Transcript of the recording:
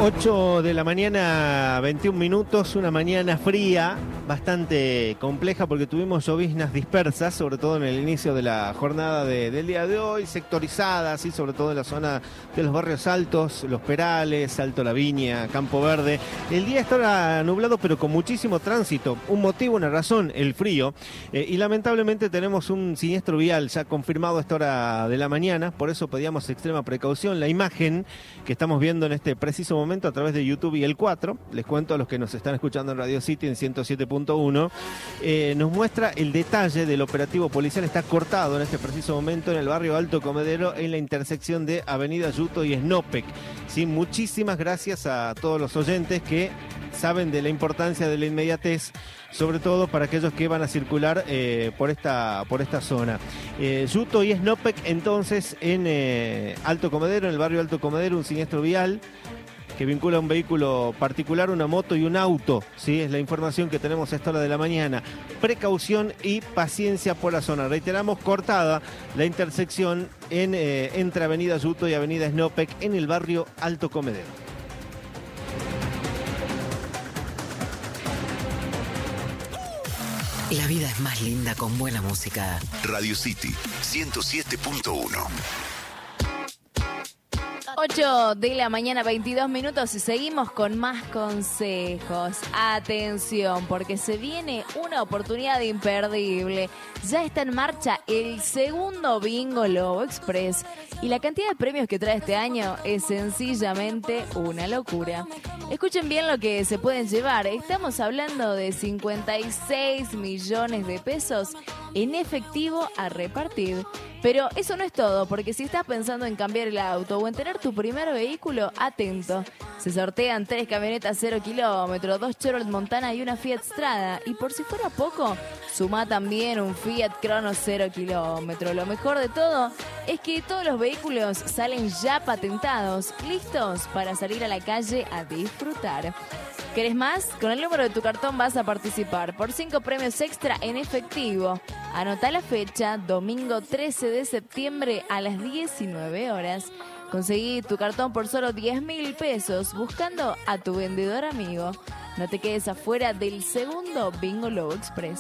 8 de la mañana, 21 minutos, una mañana fría, bastante compleja porque tuvimos lloviznas dispersas, sobre todo en el inicio de la jornada del día de hoy, sectorizadas, y sobre todo en la zona de los barrios altos, Los Perales, Alto La Viña, Campo Verde. El día está nublado pero con muchísimo tránsito, un motivo, una razón, el frío, y lamentablemente tenemos un siniestro vial ya confirmado a esta hora de la mañana, por eso pedíamos extrema precaución. La imagen que estamos viendo en este preciso momento a través de YouTube y el 4, les cuento a los que nos están escuchando en Radio City en 107.1, nos muestra el detalle del operativo policial. Está cortado en este preciso momento en el barrio Alto Comedero, en la intersección de Avenida Yuto y Snopek. ¿Sí? Muchísimas gracias a todos los oyentes que saben de la importancia de la inmediatez, sobre todo para aquellos que van a circular por esta zona. Yuto y Snopek, entonces, en Alto Comedero, en el barrio Alto Comedero, un siniestro vial que vincula un vehículo particular, una moto y un auto, ¿sí? Es la información que tenemos a esta hora de la mañana. Precaución y paciencia por la zona. Reiteramos, cortada la intersección entre Avenida Yuto y Avenida Snopek en el barrio Alto Comedero. La vida es más linda con buena música. Radio City 107.1. 8 de la mañana, 22 minutos, y seguimos con más consejos. Atención, porque se viene una oportunidad imperdible. Ya está en marcha el segundo Bingo Lobo Express y la cantidad de premios que trae este año es sencillamente una locura. Escuchen bien lo que se pueden llevar. Estamos hablando de 56 millones de pesos en efectivo a repartir. Pero eso no es todo, porque si estás pensando en cambiar el auto o en tener tu primer vehículo, atento. Se sortean 3 camionetas 0 kilómetros, 2 Chevrolet Montana y una Fiat Strada. Y por si fuera poco, suma también un Fiat Crono 0 kilómetros. Lo mejor de todo es que todos los vehículos salen ya patentados, listos para salir a la calle a disfrutar. ¿Querés más? Con el número de tu cartón vas a participar por 5 premios extra en efectivo. Anota la fecha, domingo 13 de septiembre a las 19 horas. Conseguí tu cartón por solo 10.000 pesos buscando a tu vendedor amigo. No te quedes afuera del segundo Bingo Lobo Express.